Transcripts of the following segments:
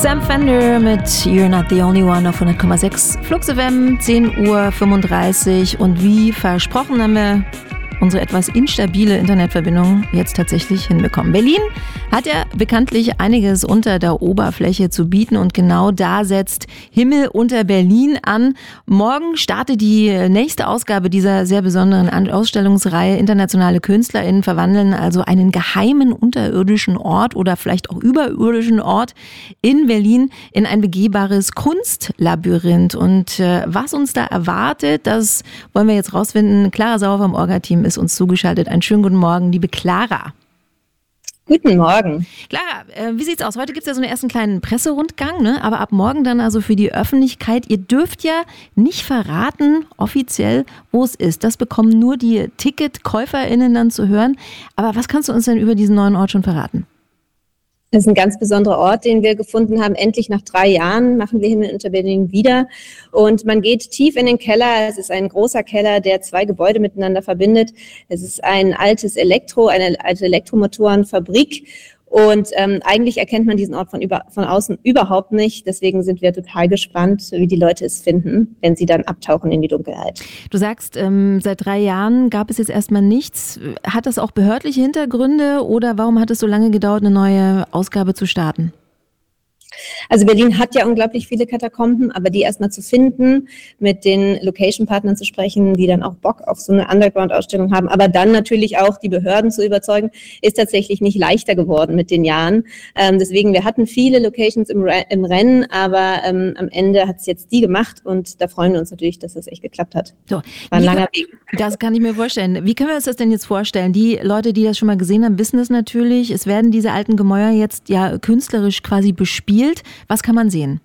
Sam Fender mit You're Not The Only One auf 100,6 Flux FM, 10:35 Uhr. Und wie versprochen haben wir unsere etwas instabile Internetverbindung jetzt tatsächlich hinbekommen. Berlin hat ja bekanntlich einiges unter der Oberfläche zu bieten und genau da setzt Himmel unter Berlin an. Morgen startet die nächste Ausgabe dieser sehr besonderen Ausstellungsreihe. Internationale KünstlerInnen verwandeln also einen geheimen unterirdischen Ort oder vielleicht auch überirdischen Ort in Berlin in ein begehbares Kunstlabyrinth. Und was uns da erwartet, das wollen wir jetzt rausfinden. Clara Sauer vom Orga-Team ist uns zugeschaltet. Einen schönen guten Morgen, liebe Clara. Guten Morgen. Clara, wie sieht's aus? Heute gibt's ja so einen ersten kleinen Presserundgang, ne? Aber ab morgen dann also für die Öffentlichkeit. Ihr dürft ja nicht verraten, offiziell, wo es ist. Das bekommen nur die TicketkäuferInnen dann zu hören. Aber was kannst du uns denn über diesen neuen Ort schon verraten? Das ist ein ganz besonderer Ort, den wir gefunden haben. Endlich nach 3 Jahren machen wir Himmel unter Berlin wieder. Und man geht tief in den Keller. Es ist ein großer Keller, der 2 Gebäude miteinander verbindet. Es ist ein altes eine alte Elektromotorenfabrik. Und eigentlich erkennt man diesen Ort von außen überhaupt nicht. Deswegen sind wir total gespannt, wie die Leute es finden, wenn sie dann abtauchen in die Dunkelheit. Du sagst, seit 3 Jahren gab es jetzt erstmal nichts. Hat das auch behördliche Hintergründe oder warum hat es so lange gedauert, eine neue Ausgabe zu starten? Also Berlin hat ja unglaublich viele Katakomben, aber die erstmal zu finden, mit den Location-Partnern zu sprechen, die dann auch Bock auf so eine Underground-Ausstellung haben, aber dann natürlich auch die Behörden zu überzeugen, ist tatsächlich nicht leichter geworden mit den Jahren. Deswegen, wir hatten viele Locations im Rennen, aber am Ende hat es jetzt die gemacht und da freuen wir uns natürlich, dass das echt geklappt hat. So, war ein langer Weg. Das kann ich mir vorstellen. Wie können wir uns das denn jetzt vorstellen? Die Leute, die das schon mal gesehen haben, wissen es natürlich. Es werden diese alten Gemäuer jetzt ja künstlerisch quasi bespielt. Was kann man sehen?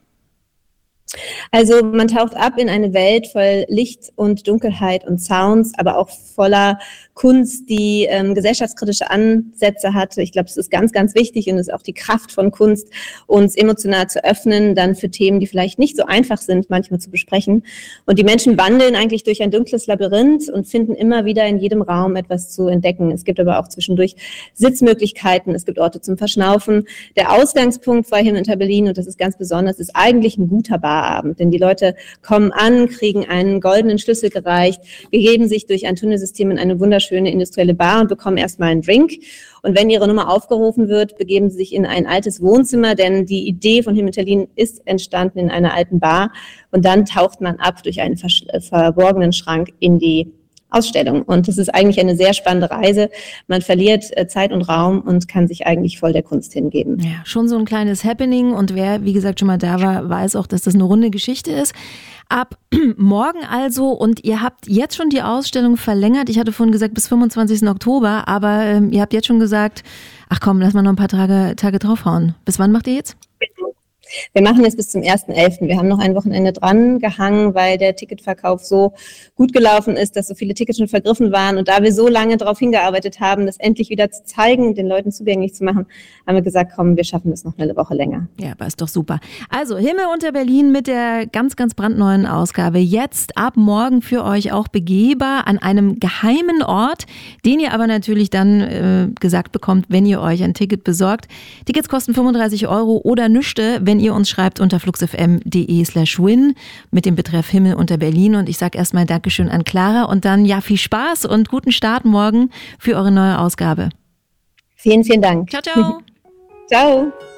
Also man taucht ab in eine Welt voll Licht und Dunkelheit und Sounds, aber auch voller Kunst, die gesellschaftskritische Ansätze hatte. Ich glaube, es ist ganz, ganz wichtig und es ist auch die Kraft von Kunst, uns emotional zu öffnen, dann für Themen, die vielleicht nicht so einfach sind, manchmal zu besprechen. Und die Menschen wandeln eigentlich durch ein dunkles Labyrinth und finden immer wieder in jedem Raum etwas zu entdecken. Es gibt aber auch zwischendurch Sitzmöglichkeiten, es gibt Orte zum Verschnaufen. Der Ausgangspunkt war Himmel unter Berlin und das ist ganz besonders, ist eigentlich ein guter Barabend, denn die Leute kommen an, kriegen einen goldenen Schlüssel gereicht, begeben sich durch ein Tunnelsystem in eine wunderschöne industrielle Bar und bekommen erstmal einen Drink. Und wenn ihre Nummer aufgerufen wird, begeben sie sich in ein altes Wohnzimmer, denn die Idee von Himmel unter Berlin ist entstanden in einer alten Bar. Und dann taucht man ab durch einen verborgenen Schrank in die Ausstellung. Und das ist eigentlich eine sehr spannende Reise. Man verliert Zeit und Raum und kann sich eigentlich voll der Kunst hingeben. Ja, schon so ein kleines Happening. Und wer, wie gesagt, schon mal da war, weiß auch, dass das eine runde Geschichte ist. Ab morgen also, und ihr habt jetzt schon die Ausstellung verlängert. Ich hatte vorhin gesagt bis 25. Oktober, aber ihr habt jetzt schon gesagt, ach komm, lass mal noch ein paar Tage draufhauen. Bis wann macht ihr jetzt? Wir machen jetzt bis zum 1.11. Wir haben noch ein Wochenende dran gehangen, weil der Ticketverkauf so gut gelaufen ist, dass so viele Tickets schon vergriffen waren. Und da wir so lange darauf hingearbeitet haben, das endlich wieder zu zeigen, den Leuten zugänglich zu machen, haben wir gesagt, komm, wir schaffen das noch eine Woche länger. Ja, aber ist doch super. Also Himmel unter Berlin mit der ganz, ganz brandneuen Ausgabe. Jetzt ab morgen für euch auch begehbar an einem geheimen Ort, den ihr aber natürlich dann gesagt bekommt, wenn ihr euch ein Ticket besorgt. Tickets kosten 35 € oder nüchte, wenn ihr uns schreibt unter fluxfm.de/win mit dem Betreff Himmel unter Berlin. Und ich sage erstmal Dankeschön an Clara und dann ja viel Spaß und guten Start morgen für eure neue Ausgabe. Vielen, vielen Dank. Ciao, ciao. Ciao.